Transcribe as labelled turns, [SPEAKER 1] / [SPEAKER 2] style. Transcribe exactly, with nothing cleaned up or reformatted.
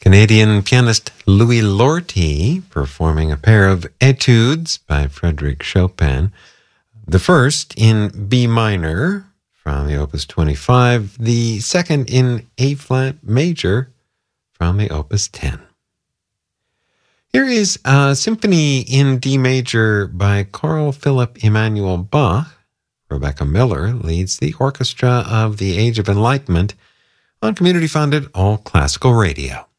[SPEAKER 1] Canadian pianist Louis Lortie performing a pair of Etudes by Frédéric Chopin. The first in B minor from the Opus twenty-five, the second in A-flat major from the Opus ten. Here is a symphony in D major by Carl Philipp Emanuel Bach. Rebecca Miller leads the orchestra of the Age of Enlightenment on community-funded All Classical Radio.